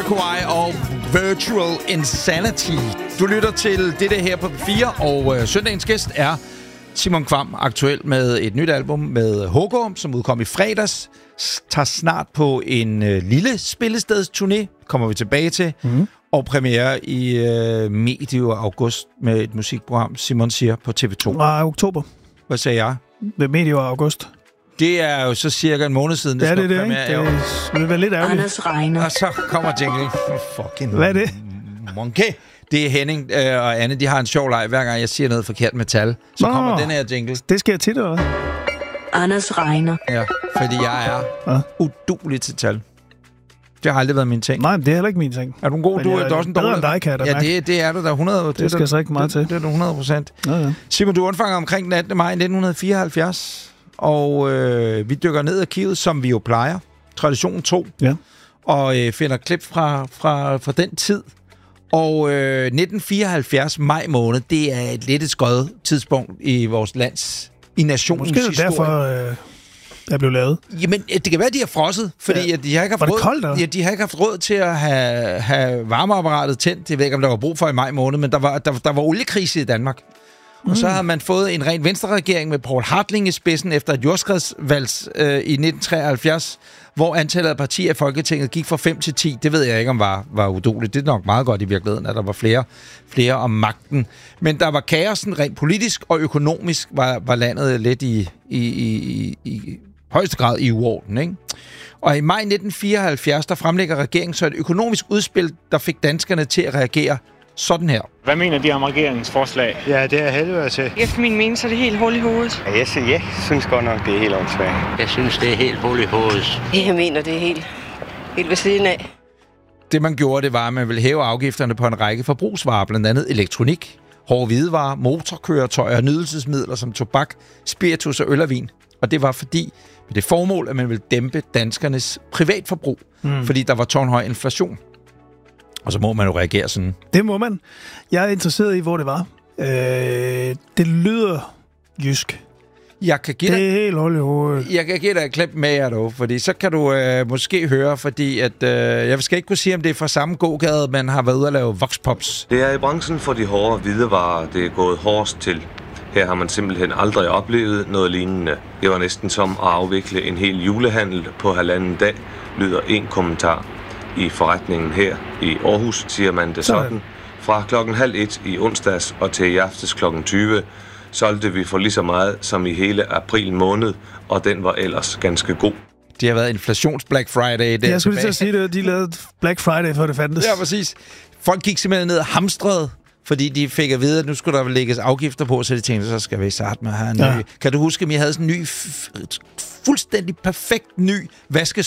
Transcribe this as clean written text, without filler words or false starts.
Jamiroquai og Virtual Insanity. Du lytter til det her på P4, og søndagens gæst er Simon Kvamm, aktuel med et nyt album med HK, som udkom i fredags. Tager snart på en lille spillestedsturné, kommer vi tilbage til, og premiere i medio august med et musikprogram, Simon siger, på TV2. Nej, oktober. Hvad sagde jeg? Ved medio august. Det er jo så cirka en måned siden, det skal premiere. Det vil være lidt ærgerligt. Anders Reiner. Og så kommer jingle. Fucking hvad er det? Monkey. Det er Henning og Anne, de har en sjov leg. Hver gang jeg siger noget forkert med tal, så kommer den her jingle. Det sker tit, eller hvad? Anders Reiner. Ja, fordi jeg er uduelig til tal. Det har aldrig været min ting. Nej, men det er heller ikke min ting. Er du en god? Du er også en dårlig. Bedre end dig, kan jeg da mærke. Ja, det er du da 100. Det skal så ikke meget til. Det er du 100%. Ja. Simon, du undfanger omkring den 18. maj 1974, og vi dykker ned i arkivet, som vi jo plejer. Traditionen 2. Ja. Og finder klip fra den tid. Og 1974, maj måned, det er et lidt skøjet tidspunkt i vores lands, i nationens historie. Måske er det derfor, jeg blev lavet. Jamen, det kan være, de har frosset, fordi at de har ikke haft råd. Koldt, eller? Ja, de har ikke haft råd til at have varmeapparatet tændt. Jeg ved ikke, om der var brug for i maj måned, men der var oliekrise i Danmark. Og så havde man fået en ren venstreregering med Poul Hartling i spidsen efter et jordskredsvalg i 1973, hvor antallet af partier i Folketinget gik fra 5 til 10. Det ved jeg ikke, om var udueligt. Det er nok meget godt i virkeligheden, at der var flere om magten. Men der var kaosen rent politisk og økonomisk, var landet lidt i højeste grad i uorden, ikke? Og i maj 1974, der fremlægger regeringen så et økonomisk udspil, der fik danskerne til at reagere sådan her. Hvad mener de om regeringens forslag? Ja, det er helvede til. Efter min mening, så er det helt hul i hovedet. Jeg synes godt nok, det er helt åndssvagt. Jeg synes, det er helt hul i hovedet. Jeg mener, det er helt ved siden af. Det man gjorde, det var, at man ville hæve afgifterne på en række forbrugsvarer, blandt andet elektronik, hårde hvidevarer, motorkøretøjer og nydelsesmidler som tobak, spiritus og øl og vin. Og det var fordi, med det formål, at man ville dæmpe danskernes privatforbrug, fordi der var tårnhøj inflation. Og så må man jo reagere sådan. Det må man. Jeg er interesseret i, hvor det var. Det lyder jysk. Jeg kan give dig, det er helt hul i hovedet. Jeg kan give dig et klip med jer dog, fordi så kan du måske høre, fordi at, jeg skal ikke kunne sige, om det er fra samme gågade, man har været ude at lave voxpops. Det er i branchen for de hårde hvidevarer, det er gået hårdest til. Her har man simpelthen aldrig oplevet noget lignende. Det var næsten som at afvikle en hel julehandel på 1,5 dag, lyder en kommentar. I forretningen her i Aarhus siger man det sådan. Fra 12:30 i onsdags og til i aftes 20 solgte vi for lige så meget som i hele april måned, og den var ellers ganske god. Det har været inflations-Black Friday. Jeg skulle lige til at sige det, de lavede Black Friday, før det fandtes. Ja, præcis. Folk gik simpelthen ned og hamstrede, fordi de fik at vide, at nu skulle der lægges afgifter på, så de tænkte, så skal vi starte med at have en ny. Kan du huske, at jeg havde sådan en ny, fuldstændig perfekt ny